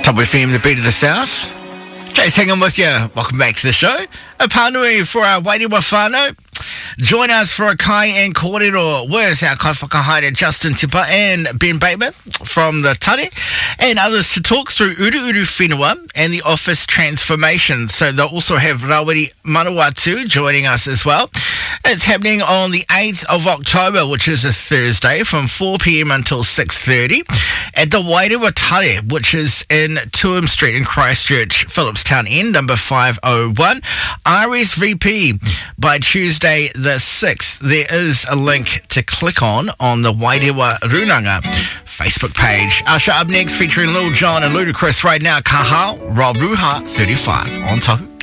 Top FM, the beat of the South. Jace hanging with you. Welcome back to the show. A pānui for our Wairua whānau. Join us for a kai and kōrero with our kai whakahaere Justin Tipa and Ben Bateman from the Tare, and others to talk through Uru Uru Whenua and the office transformation. So they'll also have Rawiri Manawatu joining us as well. It's happening on the 8th of October, which is a Thursday, from 4 p.m. until 6:30 at the Wairua Tare, which is in Tuam Street in Christchurch, Phillipstown End, number 501. RSVP by Tuesday the 6th. There is a link to click on the Wairua Runanga Facebook page. Our show up next featuring Lil Jon and Ludacris right now. Kahau, Rob Ruha, 35 on Tohu.